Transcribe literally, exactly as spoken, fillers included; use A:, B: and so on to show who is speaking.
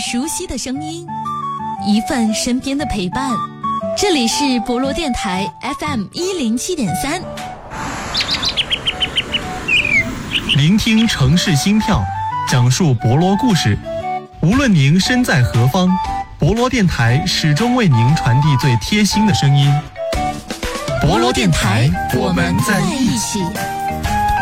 A: 熟悉的声音，一份身边的陪伴。这里是博罗电台 F M 一零七点三，
B: 聆听城市心跳，讲述博罗故事。无论您身在何方，博罗电台始终为您传递最贴心的声音。博罗电台，我们在一起。